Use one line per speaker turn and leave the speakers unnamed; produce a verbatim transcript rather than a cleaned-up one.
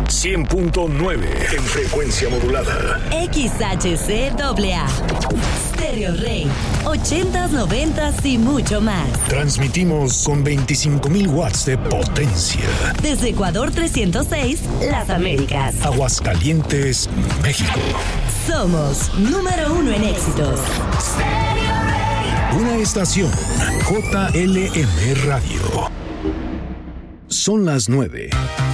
cien punto nueve en frecuencia modulada.
X H C A A. Stereo Rey. ochentas, noventas y mucho más.
Transmitimos con veinticinco mil watts de potencia.
Desde Ecuador trescientos seis, Las Américas.
Aguascalientes, México.
Somos número uno en éxitos.
Una estación J L M Radio. Son las nueve.